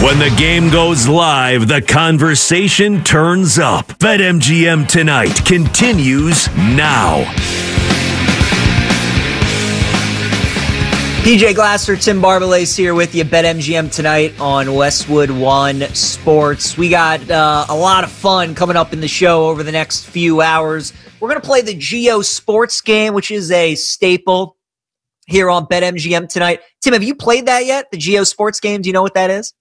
When the game goes live, the conversation turns up. BetMGM Tonight continues now. PJ Glasser, Tim Barbalace here with you. BetMGM Tonight on Westwood One Sports. We got a lot of fun coming up in the show over the next few hours. We're going to play the Geo Sports game, which is a staple here on BetMGM Tonight. Tim, have you played that yet? The Geo Sports game? Do you know what that is?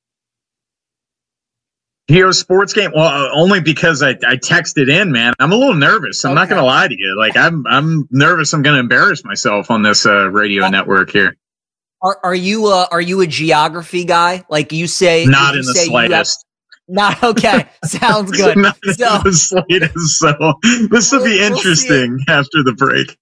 Geo Sports game? Well, only because I texted in, man. I'm a little nervous. I'm not going to lie to you. Like, I'm nervous. I'm going to embarrass myself on this radio network here. Are you a geography guy? Like you say, not in the slightest. Not okay. Sounds good. Not in the slightest. So this will be interesting after the break.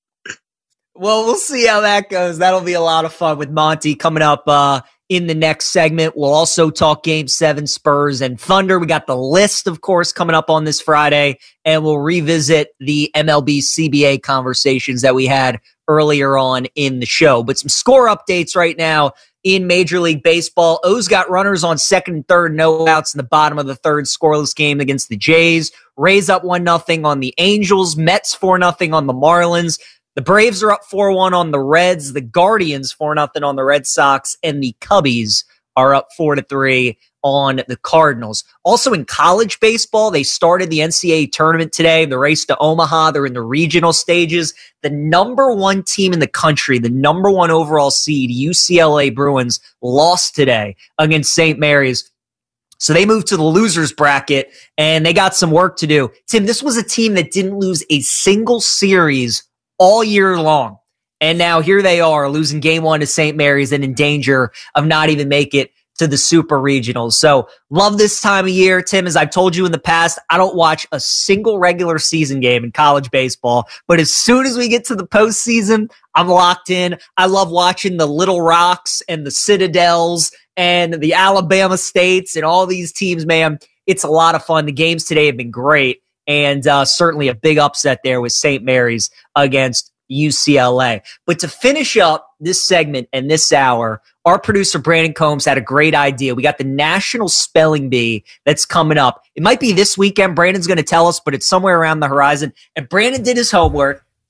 Well, we'll see how that goes. That'll be a lot of fun with Monty coming up in the next segment. We'll also talk Game 7, Spurs and Thunder. We got the list, of course, coming up on this Friday, and we'll revisit the MLB CBA conversations that we had earlier on in the show. But some score updates right now in Major League Baseball. O's got runners on second and third, no outs in the bottom of the third, scoreless game against the Jays. Rays up 1-0 on the Angels. Mets 4-0 on the Marlins. The Braves are up 4-1 on the Reds. The Guardians 4-0 on the Red Sox. And the Cubbies are up 4-3 on the Cardinals. Also in college baseball, they started the NCAA tournament today, the race to Omaha. They're in the regional stages. The number one team in the country, the number one overall seed, UCLA Bruins, lost today against St. Mary's. So they moved to the losers bracket, and they got some work to do. Tim, this was a team that didn't lose a single series all year long. And now here they are losing game 1 to St. Mary's and in danger of not even make it to the Super Regionals. So love this time of year, Tim. As I've told you in the past, I don't watch a single regular season game in college baseball. But as soon as we get to the postseason, I'm locked in. I love watching the Little Rocks and the Citadels and the Alabama States and all these teams, man. It's a lot of fun. The games today have been great. And certainly a big upset there with St. Mary's against UCLA. But to finish up this segment and this hour, our producer Brandon Combs had a great idea. We got the National Spelling Bee that's coming up. It might be this weekend. Brandon's going to tell us, but it's somewhere around the horizon. And Brandon did his homework.